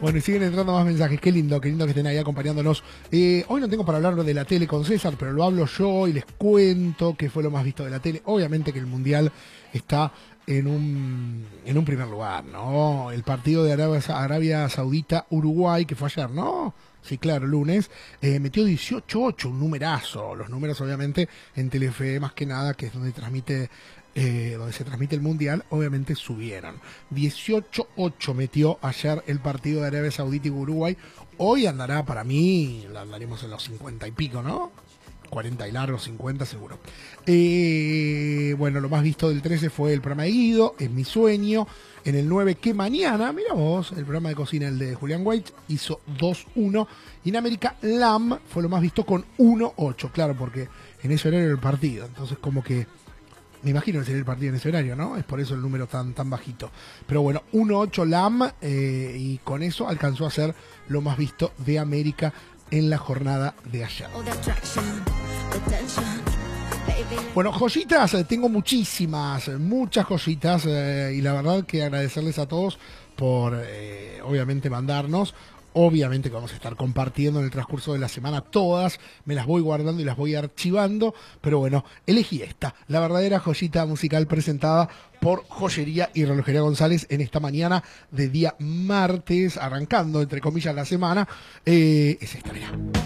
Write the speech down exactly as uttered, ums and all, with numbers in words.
Bueno, y siguen entrando más mensajes. Qué lindo, qué lindo que estén ahí acompañándonos. Eh, hoy no tengo para hablar de la tele con César, pero lo hablo yo y les cuento qué fue lo más visto de la tele. Obviamente que el Mundial está en un, en un primer lugar, ¿no? El partido de Arabia, Arabia Saudita-Uruguay, que fue ayer, ¿no? Sí, claro, lunes, eh, metió dieciocho ocho, un numerazo. Los números, obviamente, en Telefe, más que nada, que es donde transmite eh, donde se transmite el Mundial, obviamente subieron. dieciocho ocho metió ayer el partido de Arabia Saudita y Uruguay. Hoy andará, para mí, andaremos en los cincuenta y pico, ¿no? cuarenta y largos, cincuenta seguro. Eh, bueno, lo más visto del trece fue el programa de Guido, Es mi sueño. En el nueve, Que mañana, mira vos, el programa de cocina, el de Julián White, hizo dos uno. Y en América, Lam fue lo más visto con uno ocho. Claro, porque en ese horario era el partido. Entonces, como que, me imagino que sería el partido en ese horario, ¿no? Es por eso el número tan, tan bajito. Pero bueno, uno ocho Lam, eh, y con eso alcanzó a ser lo más visto de América en la jornada de ayer. Bueno, joyitas, tengo muchísimas, muchas joyitas, eh, y la verdad que agradecerles a todos por, eh, obviamente, mandarnos. Obviamente que vamos a estar compartiendo en el transcurso de la semana todas, me las voy guardando y las voy archivando, pero bueno, elegí esta, la verdadera joyita musical presentada por Joyería y Relojería González en esta mañana de día martes, arrancando entre comillas la semana, eh, es esta, mirá.